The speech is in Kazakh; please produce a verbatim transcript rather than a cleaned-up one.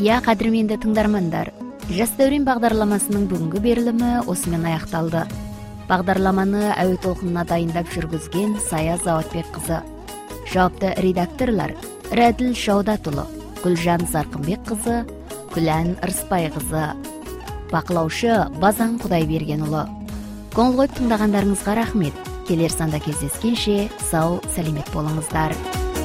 Я кадірменді тыңдармандар, Жас дәурен бағдарламасының бүгінгі берілімі осымен аяқталды. Бағдарламаны әуе толқынына дайындап жүргізген Сая Заватбек қызы. Жауапты редакторлар Рәділ Шаудатұлы, Гүлжан Зарқынбек қызы, Күлән Ырыспай қызы. Бақылаушы Базан Құдайбергенұлы. Көңіл қойып тыңдағандарыңызға рахмет. Келер санда кездескенше сау, сәлемет болыңыздар.